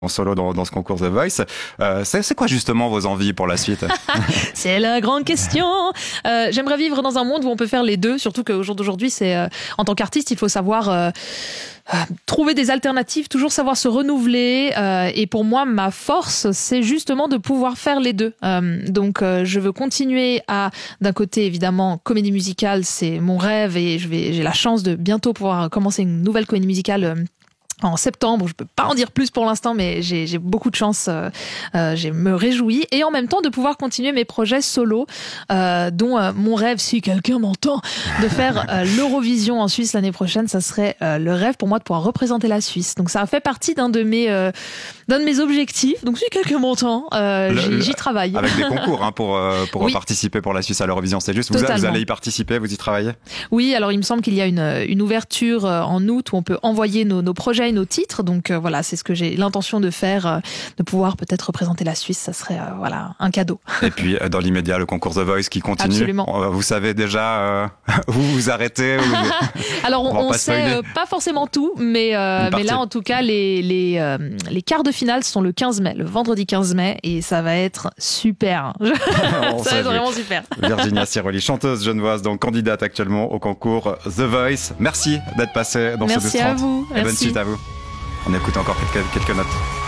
en solo dans ce concours The Voice. C'est quoi justement vos envies pour la suite? C'est la grande question. J'aimerais vivre dans un monde où on peut faire les deux, surtout qu'au jour d'aujourd'hui, en tant qu'artiste, il faut savoir trouver des alternatives, toujours savoir se renouveler. Et pour moi, ma force, c'est justement de pouvoir faire les deux. Donc, je veux continuer d'un côté, évidemment, comédie musicale, c'est mon rêve et j'ai la chance de bientôt pouvoir commencer une nouvelle comédie musicale en septembre. Je peux pas en dire plus pour l'instant, mais j'ai beaucoup de chance. Je me réjouis. Et en même temps, de pouvoir continuer mes projets solo, dont mon rêve, si quelqu'un m'entend, de faire l'Eurovision en Suisse l'année prochaine. Ça serait le rêve pour moi de pouvoir représenter la Suisse. Donc ça a fait partie d'un de mes objectifs. Donc si quelqu'un m'entend, j'y travaille. Avec des concours pour oui. participer pour la Suisse à l'Eurovision, c'est juste. Vous allez y participer, vous y travaillez? Oui, alors il me semble qu'il y a une ouverture en août où on peut envoyer nos projets, nos titres. Donc voilà, c'est ce que j'ai l'intention de faire, de pouvoir peut-être représenter la Suisse. Ça serait un cadeau. Et puis dans l'immédiat, le concours The Voice qui continue. Absolument. Vous savez déjà où vous arrêtez Alors on sait pas forcément tout, mais là en tout cas les quarts de finale sont le 15 mai, le vendredi 15 mai, et ça va être super. Ça va être vraiment super. Virginia Siroli, chanteuse genevoise, donc candidate actuellement au concours The Voice. Merci d'être passée dans ce 12 30. Merci à vous. Et bonne suite à vous. On écoute encore quelques notes.